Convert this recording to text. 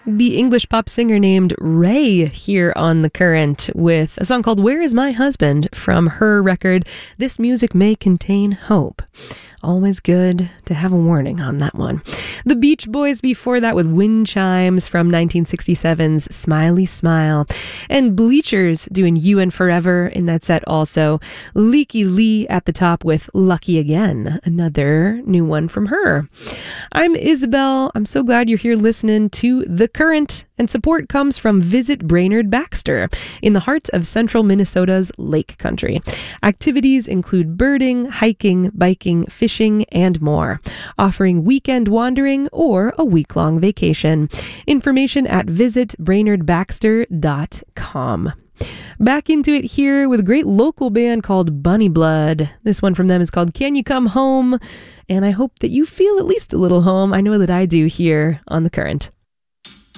the English pop singer named Ray here on The Current with a song called Where Is My Husband from her record, This Music May Contain Hope. Always good to have a warning on that one. The Beach Boys before that with Wind Chimes from 1967's Smiley Smile. And Bleachers doing You and Forever in that set also. Leaky Lee at the top with Lucky Again, another new one from her. I'm Isabel. I'm so glad you're here listening to The Current. And support comes from Visit Brainerd Baxter in the heart of central Minnesota's Lake Country. Activities include birding, hiking, biking, fishing, and more, offering weekend wandering or a week-long vacation. Information at visitbrainerdbaxter.com. Back into it here with a great local band called Bunny Blood. This one from them is called Can You Come Home? And I hope that you feel at least a little home. I know that I do here on The Current.